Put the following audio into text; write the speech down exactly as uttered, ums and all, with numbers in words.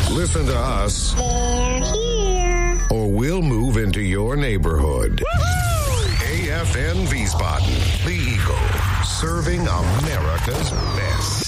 Listen to us. They're here. Or we'll move into your neighborhood. Woohoo! A F N Wiesbaden, the Eagle, serving America's best.